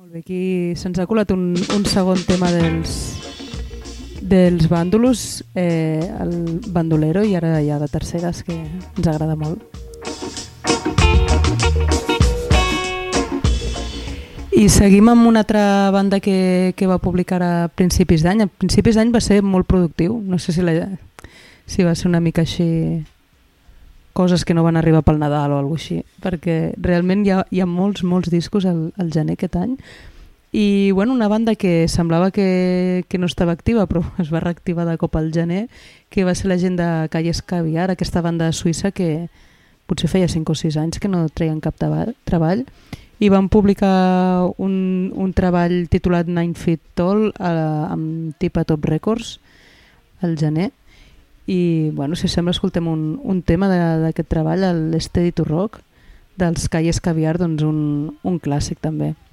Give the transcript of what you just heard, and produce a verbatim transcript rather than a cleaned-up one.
Molt bé, aquí se'ns ha colat un, un segon tema dels, dels bàndolos, eh, el bandolero, i ara hi ha de terceres, que ens agrada molt. I seguim amb una altra banda que, que va publicar a principis d'any. A principis d'any va ser molt productiu, no sé si, la, si va ser una mica així, coses que no van arribar pel Nadal o alguna cosa així, perquè realment hi ha, hi ha molts, molts discos al, al gener aquest any. I bueno, una banda que semblava que, que no estava activa, però es va reactivar de cop al gener, que va ser la gent de Calles Caviar, aquesta banda suïssa que potser feia cinc o sis anys que no treien cap treball, i van publicar un, un treball titulat Nine Feet Tall a, amb Tipa Top Records al gener. I bueno, si sembla escoltem un, un tema d'aquest treball, el Steady to Rock dels Calles Caviar, doncs un, un clàssic també.